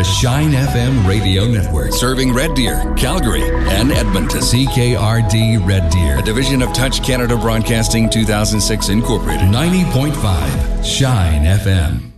the Shine FM radio network. Serving Red Deer, Calgary, and Edmonton. CKRD Red Deer. A division of Touch Canada Broadcasting 2006 Incorporated. 90.5 Shine FM.